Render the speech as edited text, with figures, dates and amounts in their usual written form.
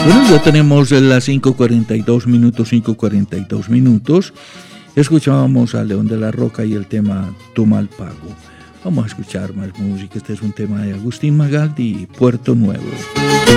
Bueno, ya tenemos las 5:42 minutos. Escuchábamos a León de la Roca y el tema Tu Mal Pago. Vamos a escuchar más música. Este es un tema de Agustín Magaldi y Puerto Nuevo.